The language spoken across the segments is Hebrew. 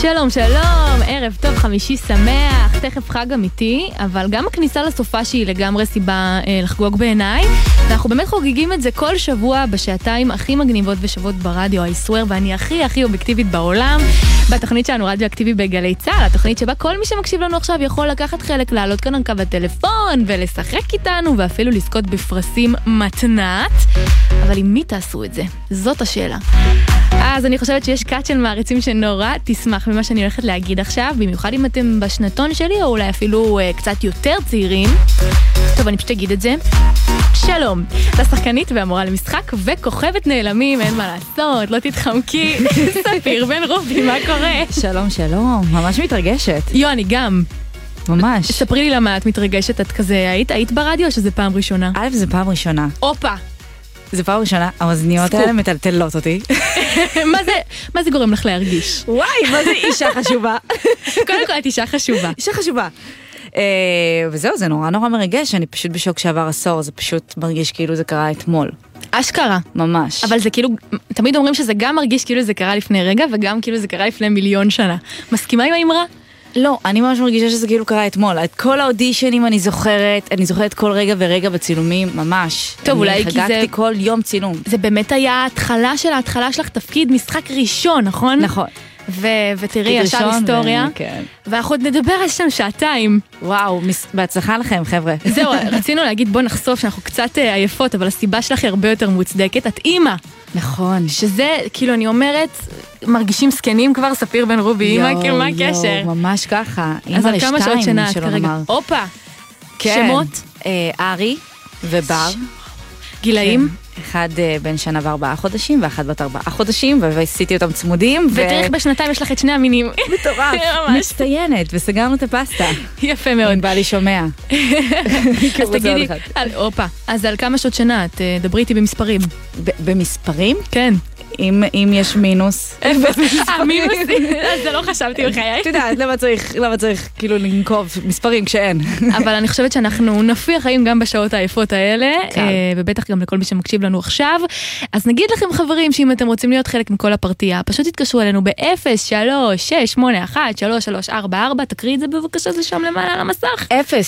שלום, שלום, ערב טוב, חמישי שמח, תכף חג אמיתי, אבל גם הכניסה לסופה שהיא לגמרי סיבה לחגוג בעיניי, ואנחנו באמת חוגגים את זה כל שבוע בשעתיים הכי מגניבות ושוות ברדיו, I swear, ואני הכי אובייקטיבית בעולם, בתוכנית שלנו רדיו אקטיבי בגלי צהל, התוכנית שבה כל מי שמקשיב לנו עכשיו יכול לקחת חלק, לעלות כאן על קו הטלפון ולשחק איתנו, ואפילו לזכות בפרסים מתנת, אבל עם מי תעשו את זה? זאת השאלה. אז אני חושבת שיש קאט של מעריצים שנורא תשמח ממה שאני הולכת להגיד עכשיו, במיוחד אם אתם בשנתון שלי, או אולי אפילו קצת יותר צעירים. טוב, אני פשוט אגיד את זה. שלום, לשחקנית והמורה למשחק וכוכבת נעלמים, אין מה לעשות, לא תתחמקי. ספיר בן רובי, מה קורה? שלום, שלום, ממש מתרגשת. אני גם. ממש. ספרי לי למה את מתרגשת, את כזה, היית ברדיו או שזה פעם ראשונה? זה פעם ראשונה. אופה. זה פעם ראשונה, האוזניות האלה מטלטלות אותי. מה זה גורם לך להרגיש? וואי, מה זה אישה חשובה? קודם כל את אישה חשובה. אישה חשובה. וזהו, זה נורא מרגש, אני פשוט בשוק שעבר עשור, זה פשוט מרגיש כאילו זה קרה אתמול. אשכרה. ממש. אבל זה כאילו, תמיד אומרים שזה גם מרגיש כאילו זה קרה לפני רגע, וגם כאילו זה קרה לפני מיליון שנה. מסכימה עם האמרה? לא, אני ממש מרגישה שזה כאילו קרה אתמול. את כל האודישנים אני זוכרת כל רגע ורגע בצילומים, ממש. טוב, אולי כי זה... חגגתי כל יום צילום. זה באמת היה ההתחלה שלך תפקיד משחק ראשון, נכון? נכון. ותראי, ישר היסטוריה. כן. ואנחנו עוד נדבר על שם שעתיים. וואו, בהצלחה לכם, חבר'ה. זהו, רצינו להגיד, בוא נחשוף שאנחנו קצת עייפות, אבל הסיבה שלך היא הרבה יותר מוצדקת. את אימא. נכון. שזה, כאילו, אני אומרת, מרגישים סקנים כבר, ספיר בן רובי, מה הקשר? ממש ככה. אז על כמה שעות שנה את כרגע? אופה. שמות? ארי ובר. גילאים? אחד בן שנה ו4 חודשים, ואחד בת 4 חודשים, ועשיתי אותם צמודים. ותאריך בשנתיים יש לך את שני המינים. מטורף. מצטיינת, וסגרנו את הפסטה. יפה מאוד. אם בא לי שומע. אז תגידי, אופה, אז על כמה שעות שנה, את דברי איתי במספרים. במספרים? כן. אם יש מינוס. מינוס? זה לא חשבתי בחיי. את יודעת, למה צריך כאילו לנקוב מספרים כשאין? אבל אני חושבת שאנחנו נפיח חיים גם בשעות העייפות האלה, ובטח גם לכל מי שמקשיב לנו עכשיו. אז נגיד לכם חברים, שאם אתם רוצים להיות חלק מכל הפרטייה, פשוט תתקשרו אלינו ב-03-681-3344, תקריא את זה בבקשה, זה שם למעלה על המסך.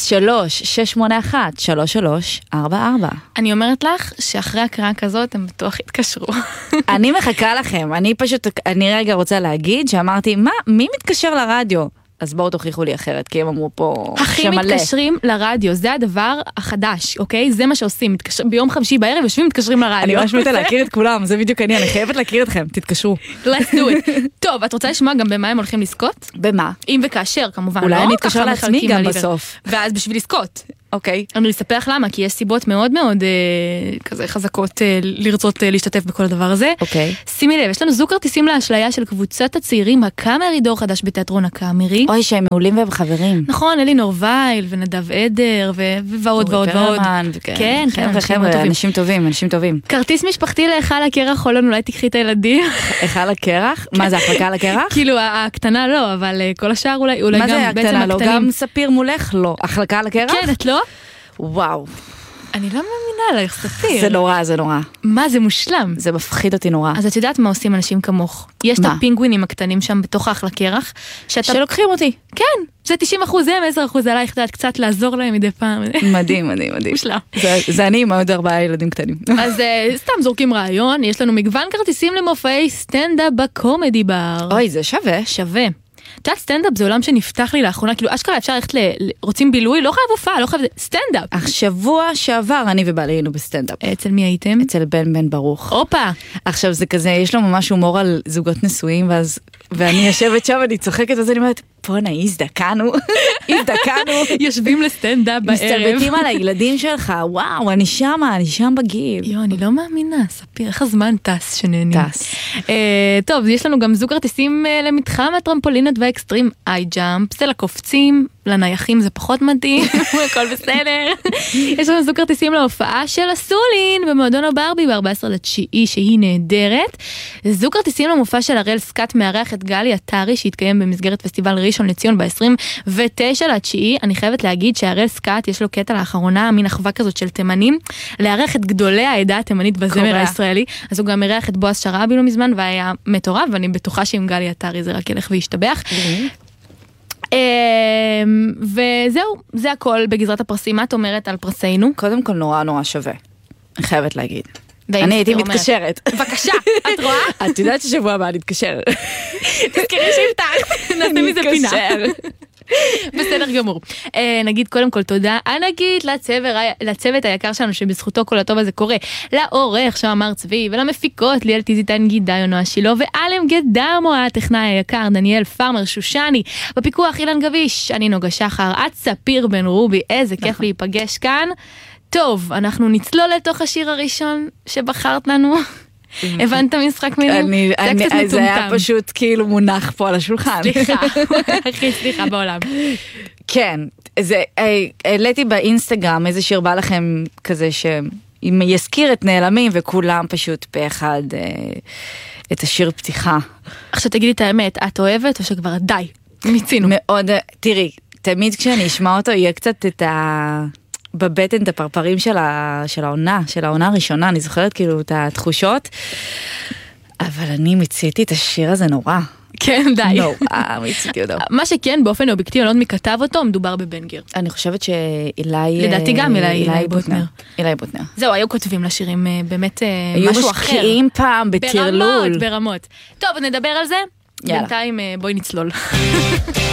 03-681-3344. אני אומרת לך שאחרי הקראה כזאת, אתם בטוח יתקשרו. אני מחכה לכם, אני רגע רוצה להגיד שאמרתי, מי מתקשר לרדיו? אז בואו תוכיחו לי אחרת, כי הם אמרו פה הכי מתקשרים לרדיו, זה הדבר החדש, אוקיי? זה מה שעושים, ביום חמישי בערב יושבים מתקשרים לרדיו. אני ממש מתה להכיר את כולם, זה בדיוק אני חייבת להכיר אתכם, תתקשרו. Let's do it. טוב, את רוצה לשמוע גם במה הם הולכים לזכות? במה? אם וכאשר, כמובן. אולי אני אתקשר לעצמי גם בסוף. ואז בשביל לזכות. אוקיי. אני אספר לך למה, כי יש סיבות מאוד מאוד כזה חזקות לרצות להשתתף בכל הדבר הזה. אוקיי. שימי לב, יש לנו זוג כרטיסים להשליה של קבוצת הצעירים הקאמרי, דור חדש בתיאטרון הקאמרי. אוי, שהם מעולים והם חברים. נכון, אלינור וייל ונדב עדר ועוד ועוד ועוד. כן, חבר'ה, אנשים טובים. כרטיס משפחתי להיכל הקרח, חולון, אולי תקחי את הילדים. היכל הקרח? מה זה, החלקה על הקרח? כאילו, הקטנה לא, אבל כל השאר אולי מה גם זה הקטנה לא? גם ספיר מולך לא. החלקה על הקרח? כן, את לא? וואו. אני לא מאמינה לך, ספיר. זה נורא. מה, זה מושלם. זה מפחיד אותי נורא. אז את יודעת מה עושים אנשים כמוך? יש את הפינגווינים הקטנים שם בתוך האחלה קרח. שלוקחים אותי. כן, זה 90% הם, 10% עלייך, את יודעת, קצת לעזור להם מדי פעם. מדהים. מושלם. זה אני עם עוד 4 ילדים קטנים. אז סתם זורקים רעיון, יש לנו מגוון כרטיסים למופעי סטנדאפ בקומדי בר. אוי, זה שווה. תת סטנדאפ זה עולם שנפתח לי לאחרונה, כאילו אשכרה אפשר ללכת רוצים בילוי, לא חייב הופעה, לא חייב סטנדאפ. שבוע שעבר אני ובעלי היינו בסטנדאפ. אצל מי הייתם? אצל בן ברוך. אופה. עכשיו זה כזה, יש לו ממש הומור על זוגות נשואים, ואני יושבת שם, אני צוחקת, אז אני אומרת, פונה, הזדקנו. יושבים לסטנדאפ בערב. מסתלבטים על הילדים שלך, וואו, אני שם בגיל. אני לא מאמינה, ספיר, איך הזמן טס שנהנים. טוב, יש לנו גם זוג כרטיסים למתחם הטרמפולינות והאקסטרים איי ג'אמפ, זה לקופצים, לנייחים זה פחות מתאים, הכל בסדר. יש לנו זוג כרטיסים להופעה של הסולין במועדון הברבי ב-14/9 שהיא נהדרת. זוג כרטיסים למופע של הראל סקאט מארח את גלי עטרי שהתקיים במסגרת פסטיבל ראשון לציון ב-29/9. אני חייבת להגיד שהראל סקאט יש לו קטע לאחרונה, מין אחווה כזאת של תימנים, לארח את גדולי העדה התימנית בזמר הישראלי. אז הוא גם מארח את בועז שרעבי לא מזמן והיה מטורף, ואני בטוחה שעם גלי עטרי זה רק ילך וישתבח. וזהו, זה הכל בגזרת הפרסים. מה את אומרת על פרסינו? קודם כל נורא נורא שווה, אני חייבת להגיד. אני הייתי מתקשרת. בבקשה, את רואה? את יודעת ששבוע הבא נתקשר. תזכרי שהבטחת, נעשה מזה פינה. בסדר גמור. נגיד קודם כל תודה ענקית לצוות היקר שלנו שבזכותו כל הטוב הזה קורה, לעורך שם אמר צבי, ולמפיקות ליאל טיזיטן גידה יונוע שילו ואלם גדרמו הטכנאי היקר דניאל פארמר שושני, בפיקוח אילן גביש, אני נוגה שחר, את ספיר בן רובי, איזה כיף להיפגש כאן. טוב, אנחנו נצלול לתוך השיר הראשון שבחרת לנו. הבנת משחק מילים? זה היה פשוט כאילו מונח פה על השולחן. סליחה, הכי סליחה בעולם. כן, העליתי באינסטגרם איזה שיר בא לכם כזה שאם יזכיר את נעלמים וכולם פשוט פה אחד את השיר פתיחה. עכשיו תגידי את האמת, את אוהבת או שכבר די? מיצינו. מאוד, תראי, תמיד כשאני אשמע אותו יהיה קצת את בבטן את הפרפרים של העונה הראשונה, אני זוכרת כאילו את התחושות, אבל אני מציתי את השיר הזה נורא. כן, די. מציתי אותו. מה שכן, באופן אובייקטיבי, אני לא מכתב אותו, מדובר בבן גיר. אני חושבת שאילי... לדעתי גם אילי בוטנר. אילי בוטנר. זהו, היו כותבים לשירים באמת משהו אחר. היו משקיעים פעם בטרלול. ברמות. טוב, נדבר על זה. בינתיים בואי נצלול.